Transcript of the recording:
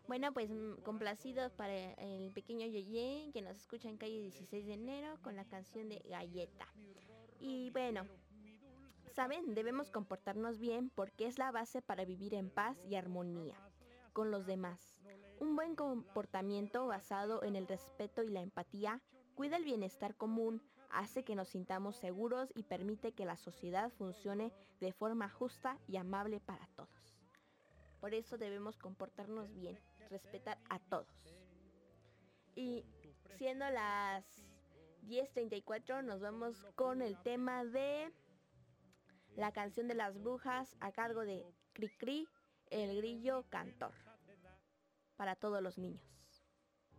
Bueno, pues complacidos para el pequeño Yeye que nos escucha en calle 16 de enero con la canción de Galleta. Y bueno, saben, debemos comportarnos bien porque es la base para vivir en paz y armonía con los demás. Un buen comportamiento basado en el respeto y la empatía cuida el bienestar común, hace que nos sintamos seguros y permite que la sociedad funcione de forma justa y amable para todos. Por eso debemos comportarnos bien, respetar a todos. Y siendo las 10:34 nos vamos con el tema de la canción de las brujas a cargo de Cricri, el grillo cantor, para todos los niños.